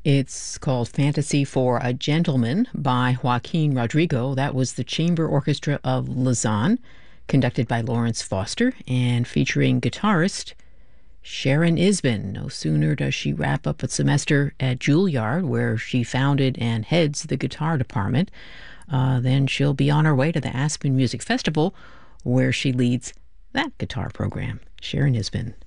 It's called Fantasy for a Gentleman by Joaquin Rodrigo. That was the Chamber Orchestra of Lausanne, conducted by Lawrence Foster and featuring guitarist Sharon Isbin. No sooner does she wrap up a semester at Juilliard, where she founded and heads the guitar department, then she'll be on her way to the Aspen Music Festival, where she leads that guitar program. Sharon Isbin.